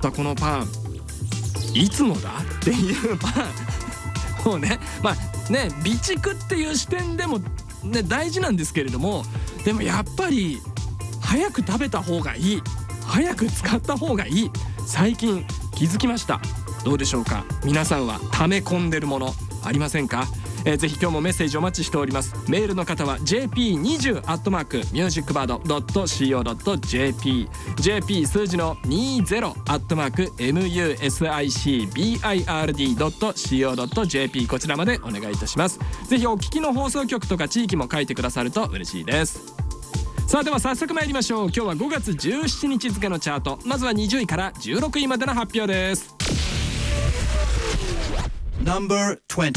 ったこのパンいつのだっていうパンをね、まあね、備蓄っていう視点でもね大事なんですけれども、でもやっぱり早く食べた方がいい、早く使った方がいい、最近気づきました。どうでしょうか、皆さんは溜め込んでるものありませんか？ぜひ今日もメッセージお待ちしております。メールの方は jp20@musicbird.co.jp jp 数字の 20@musicbird.co.jp こちらまでお願いいたします。ぜひお聞きの放送局とか地域も書いてくださると嬉しいです。さあでは早速参りましょう。今日は5月17日付のチャート、まずは20位から16位までの発表です。 Number 20